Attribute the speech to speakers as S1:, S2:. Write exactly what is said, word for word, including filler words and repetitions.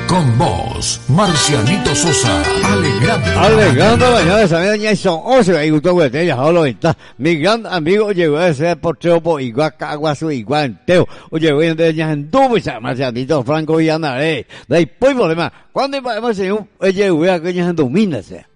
S1: Con vos, Marcianito Sosa, alegrando.
S2: Alegrando la mañana de San Miguel, son once y gusto que te ya lo está. Mi gran amigo llegó a ser portero por igual Caguasu, igual entero. Oye, voy a enseñar en tu San Marcianito Franco y Ana, eh. No hay problema. Cuando vamos a hacer un, oye, voy a que ya domina,